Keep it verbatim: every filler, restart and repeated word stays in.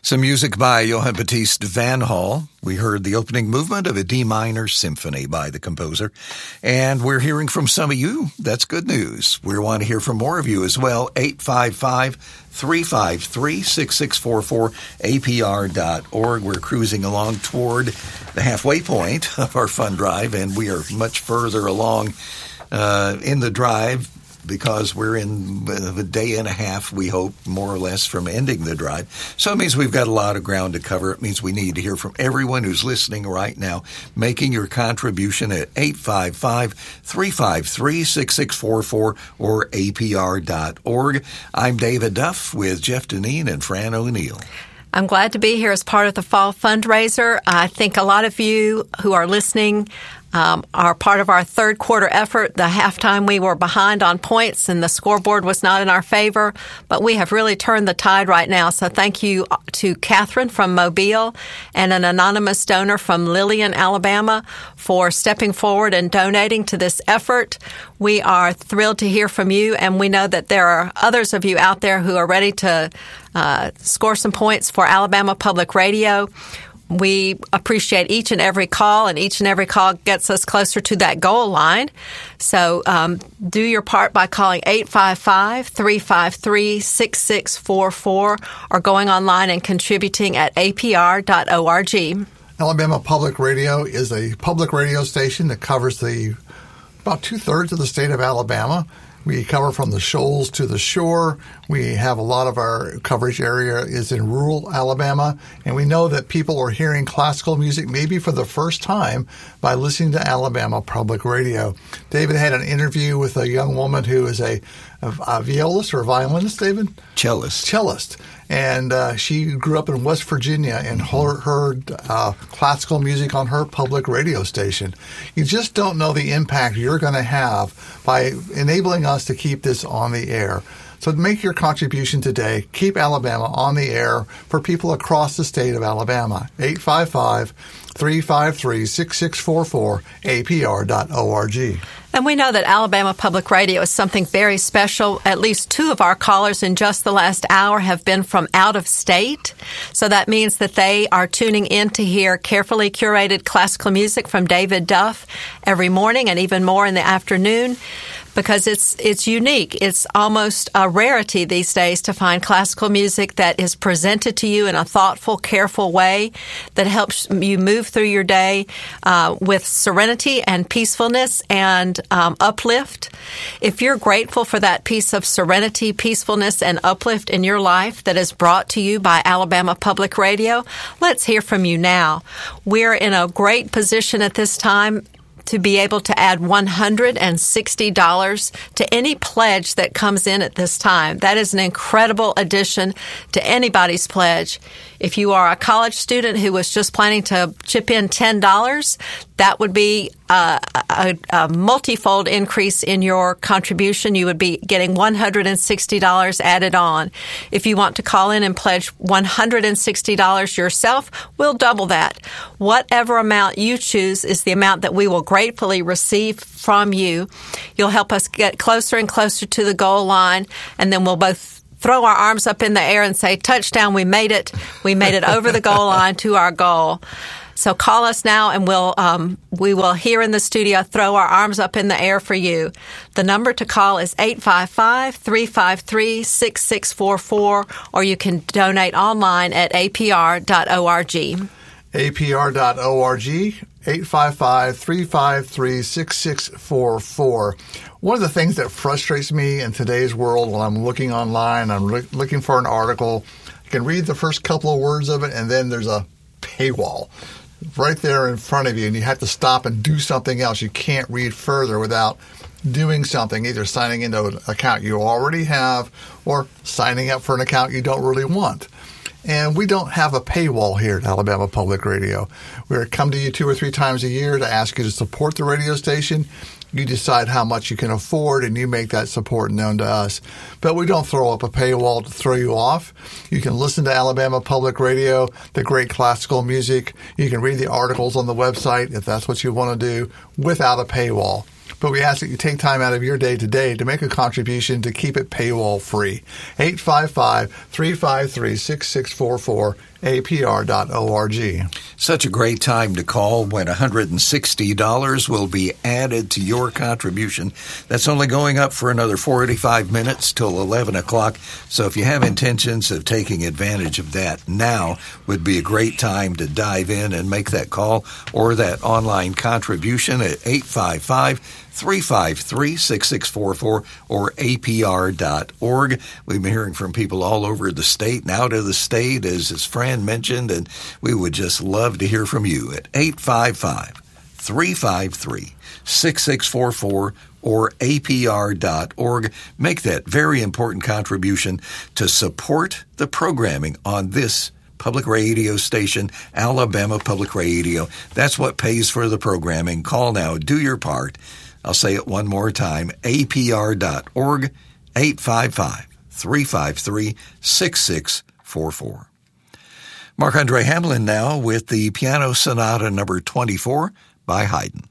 Some music by Johann Baptist van Hall. We heard the opening movement of a D minor symphony by the composer. And we're hearing from some of you. That's good news. We want to hear from more of you as well. eight five five, three five three, six six four four, A P R dot org. We're cruising along toward the halfway point of our fund drive, and we are much further along uh, in the drive because we're in a day and a half, we hope, more or less, from ending the drive. So it means we've got a lot of ground to cover. It means we need to hear from everyone who's listening right now, making your contribution at eight five five, three five three, six six four four or A P R dot org. I'm David Duff with Jeff Deneen and Fran O'Neill. I'm glad to be here as part of the fall fundraiser. I think a lot of you who are listening um, are part of our third quarter effort. The halftime we were behind on points and the scoreboard was not in our favor, but we have really turned the tide right now. So thank you to Catherine from Mobile and an anonymous donor from Lillian, Alabama, for stepping forward and donating to this effort. We are thrilled to hear from you, and we know that there are others of you out there who are ready to uh, score some points for Alabama Public Radio. We appreciate each and every call, and each and every call gets us closer to that goal line. So um, do your part by calling eight five five, three five three, six six four four or going online and contributing at A P R dot org. Alabama Public Radio is a public radio station that covers the about two-thirds of the state of Alabama. We cover from the shoals to the shore. We have a lot of our coverage area is in rural Alabama, and we know that people are hearing classical music maybe for the first time by listening to Alabama Public Radio. David had an interview with a young woman who is a, a, a violist or a violinist, David? Cellist. Cellist. And uh, she grew up in West Virginia and heard, heard uh, classical music on her public radio station. You just don't know the impact you're going to have by enabling us to keep this on the air. So make your contribution today. Keep Alabama on the air for people across the state of Alabama. eight five five, three five three, six six four four, A P R dot org. And we know that Alabama Public Radio is something very special. At least two of our callers in just the last hour have been from out of state. So that means that they are tuning in to hear carefully curated classical music from David Duff every morning and even more in the afternoon, because it's it's unique. It's almost a rarity these days to find classical music that is presented to you in a thoughtful, careful way that helps you move through your day uh, with serenity and peacefulness and um, uplift. If you're grateful for that piece of serenity, peacefulness, and uplift in your life that is brought to you by Alabama Public Radio, let's hear from you now. We're in a great position at this time to be able to add one hundred sixty dollars to any pledge that comes in at this time. That is an incredible addition to anybody's pledge. If you are a college student who was just planning to chip in ten dollars, that would be a, a, a multifold increase in your contribution. You would be getting one hundred sixty dollars added on. If you want to call in and pledge one hundred sixty dollars yourself, we'll double that. Whatever amount you choose is the amount that we will gratefully receive from you. You'll help us get closer and closer to the goal line, and then we'll both throw our arms up in the air and say, touchdown, we made it. We made it over the goal line to our goal. So call us now, and we'll um, we will here in the studio throw our arms up in the air for you. The number to call is eight five five, three five three, six six four four, or you can donate online at A P R dot org. A P R dot org, eight five five, three five three, six six four four. One of the things that frustrates me in today's world when I'm looking online, I'm look, looking for an article, I can read the first couple of words of it, and then there's a paywall right there in front of you, and you have to stop and do something else. You can't read further without doing something, either signing into an account you already have or signing up for an account you don't really want. And we don't have a paywall here at Alabama Public Radio. We come to you two or three times a year to ask you to support the radio station. You decide how much you can afford, and you make that support known to us. But we don't throw up a paywall to throw you off. You can listen to Alabama Public Radio, the great classical music. You can read the articles on the website if that's what you want to do without a paywall. but we ask that you take time out of your day today to make a contribution to keep it paywall free. eight five five, three five three, six six four four, A P R dot org. Such a great time to call when one hundred sixty dollars will be added to your contribution. That's only going up for another forty-five minutes till eleven o'clock. So if you have intentions of taking advantage of that, now would be a great time to dive in and make that call or that online contribution at eight five five, three five three, six six four four or A P R dot org. We've been hearing from people all over the state and out of the state, as his friend mentioned, and we would just love to hear from you at eight five five, three five three, six six four four or A P R dot org. Make that very important contribution to support the programming on this public radio station, Alabama Public Radio. That's what pays for the programming. Call now. Do your part. I'll say it one more time, A P R dot org, eight five five, three five three, six six four four. Marc-Andre Hamelin now with the Piano Sonata number twenty-four by Haydn.